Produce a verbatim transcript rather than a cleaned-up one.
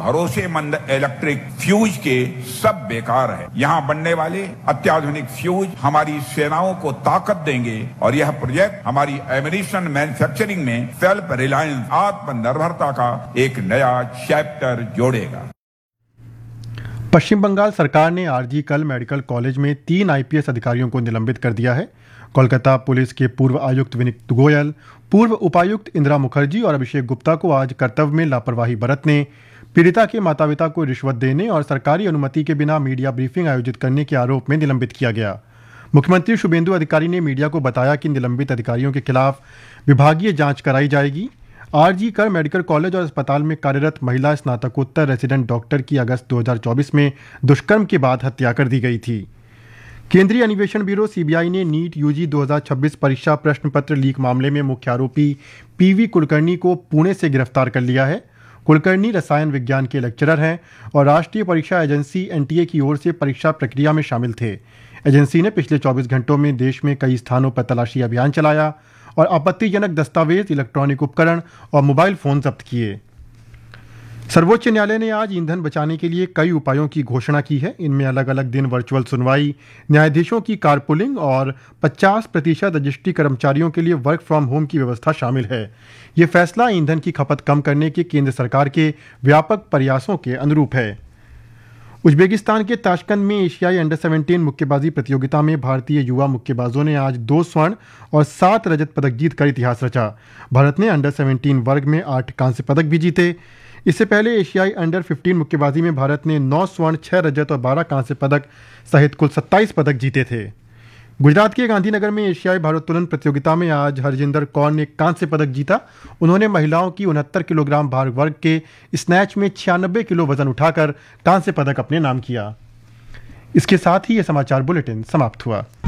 भरोसेमंद electric fuse के सब बेकार है। यहाँ बनने वाले अत्याधुनिक फ्यूज हमारी सेनाओं को ताकत देंगे और यह प्रोजेक्ट हमारी एमिनिशन मैन्युफैक्चरिंग में सेल्फ रिलायंस आत्मनिर्भरता का एक नया चैप्टर जोड़ेगा। पश्चिम बंगाल सरकार ने आरजी कल मेडिकल कॉलेज में तीन आईपीएस अधिकारियों को निलंबित कर दिया है। कोलकाता पुलिस के पूर्व आयुक्त विनीत गोयल, पूर्व उपायुक्त इंदिरा मुखर्जी और अभिषेक गुप्ता को आज कर्तव्य में लापरवाही बरतने, पीड़िता के माता पिता को रिश्वत देने और सरकारी अनुमति के बिना मीडिया ब्रीफिंग आयोजित करने के आरोप में निलंबित किया गया। मुख्यमंत्री शुभेंदु अधिकारी ने मीडिया को बताया कि निलंबित अधिकारियों के खिलाफ विभागीय जांच कराई जाएगी। आरजी कर मेडिकल कॉलेज और अस्पताल में कार्यरत महिला स्नातकोत्तर रेजिडेंट डॉक्टर की अगस्त दो हज़ार चौबीस में दुष्कर्म के बाद हत्या कर दी गई थी। केंद्रीय अन्वेषण ब्यूरो सीबीआई ने नीट यूजी दो हज़ार छब्बीस परीक्षा प्रश्न पत्र लीक मामले में मुख्य आरोपी पीवी कुलकर्णी को पुणे से गिरफ्तार कर लिया है। कुलकर्णी रसायन विज्ञान के लेक्चरर हैं और राष्ट्रीय परीक्षा एजेंसी एनटीए की ओर से परीक्षा प्रक्रिया में शामिल थे। एजेंसी ने पिछले चौबीस घंटों में देश में कई स्थानों पर तलाशी अभियान चलाया और आपत्तिजनक दस्तावेज, इलेक्ट्रॉनिक उपकरण और मोबाइल फोन जब्त किए। सर्वोच्च न्यायालय ने आज ईंधन बचाने के लिए कई उपायों की घोषणा की है। इनमें अलग अलग दिन वर्चुअल सुनवाई, न्यायाधीशों की कारपूलिंग और पचास प्रतिशत रजिस्ट्री कर्मचारियों के लिए वर्क फ्रॉम होम की व्यवस्था शामिल है। ये फैसला ईंधन की खपत कम करने के केंद्र सरकार के व्यापक प्रयासों के अनुरूप है। उज्बेकिस्तान के ताशकंद में एशियाई अंडर सत्रह मुक्केबाजी प्रतियोगिता में भारतीय युवा मुक्केबाजों ने आज दो स्वर्ण और सात रजत पदक जीतकर इतिहास रचा। भारत ने अंडर सत्रह वर्ग में आठ कांस्य पदक भी जीते। इससे पहले एशियाई अंडर पंद्रह मुक्केबाजी में भारत ने नौ स्वर्ण, छह रजत और बारह कांस्य पदक सहित कुल सत्ताईस पदक जीते थे। गुजरात के गांधीनगर में एशियाई भारोत्तोलन प्रतियोगिता में आज हरजिंदर कौर ने कांस्य पदक जीता। उन्होंने महिलाओं की उनहत्तर किलोग्राम भार वर्ग के स्नैच में छियानबे किलो वजन उठाकर कांस्य पदक अपने नाम किया। इसके साथ ही यह समाचार बुलेटिन समाप्त हुआ।